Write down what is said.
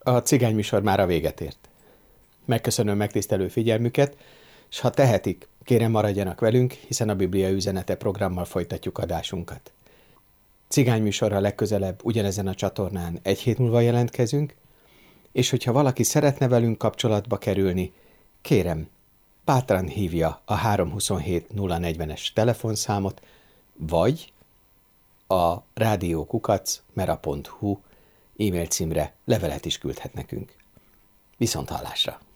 A Cigány műsor már a véget ért. Megköszönöm megtisztelő figyelmüket, és ha tehetik, kérem maradjanak velünk, hiszen a Biblia üzenete programmal folytatjuk adásunkat. Cigány műsorra legközelebb ugyanezen a csatornán egy hét múlva jelentkezünk, és hogyha valaki szeretne velünk kapcsolatba kerülni, kérem, bátran hívja a 327 040-es telefonszámot, vagy a rádiókukac.mera.hu e-mail címre levelet is küldhet nekünk. Viszonthallásra!